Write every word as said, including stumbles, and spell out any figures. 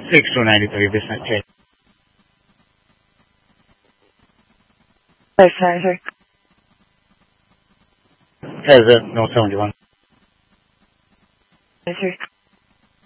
six two ninety-three, business check. Five sorry, sir. Has a no seventy-one. Yes, sir.